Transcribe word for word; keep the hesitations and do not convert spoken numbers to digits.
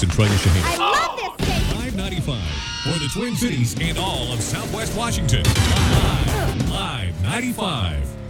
Fox and Trina Shaheen. I love this station. five ninety-five for the Twin Cities and all of Southwest Washington. Live, Live ninety-five.